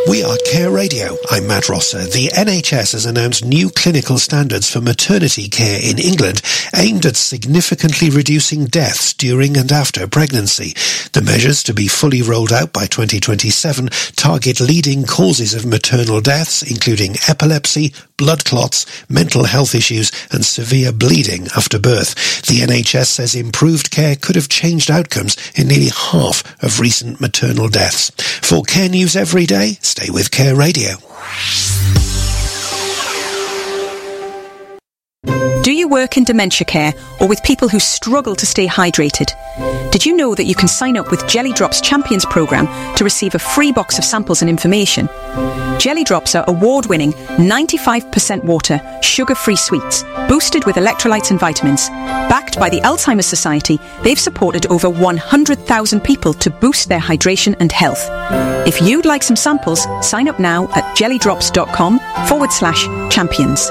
We are Care Radio. I'm Matt Rosser. The NHS has announced new clinical standards for maternity care in England aimed at significantly reducing deaths during and after pregnancy. The measures, to be fully rolled out by 2027, target leading causes of maternal deaths, including epilepsy, blood clots, mental health issues and severe bleeding after birth. The NHS says improved care could have changed outcomes in nearly half of recent maternal deaths. For Care News Every Day, stay with Care Radio. Do you work in dementia care or with people who struggle to stay hydrated? Did you know that you can sign up with Jelly Drops Champions programme to receive a free box of samples and information? Jelly Drops are award-winning 95% water, sugar-free sweets, boosted with electrolytes and vitamins. Backed by the Alzheimer's Society, they've supported over 100,000 people to boost their hydration and health. If you'd like some samples, sign up now at jellydrops.com/champions.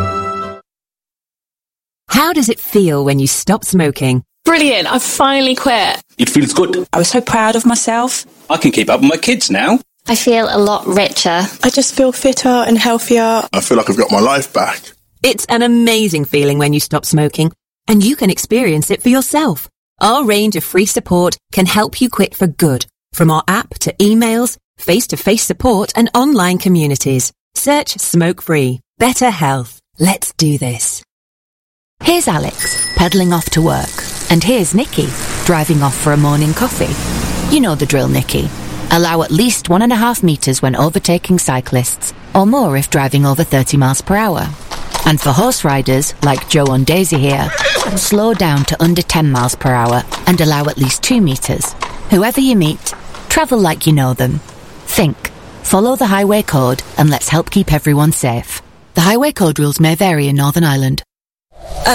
How does it feel when you stop smoking? Brilliant, I've finally quit. It feels good. I was so proud of myself. I can keep up with my kids now. I feel a lot richer. I just feel fitter and healthier. I feel like I've got my life back. It's an amazing feeling when you stop smoking, and you can experience it for yourself. Our range of free support can help you quit for good, from our app to emails, face-to-face support and online communities. Search Smoke Free. Better health. Let's do this. Here's Alex, pedalling off to work. And here's Nikki, driving off for a morning coffee. You know the drill, Nikki. Allow at least 1.5 metres when overtaking cyclists, or more if driving over 30 miles per hour. And for horse riders, like Joe and Daisy here, slow down to under 10 miles per hour and allow at least 2 metres. Whoever you meet, travel like you know them. Think, follow the highway code, and let's help keep everyone safe. The highway code rules may vary in Northern Ireland.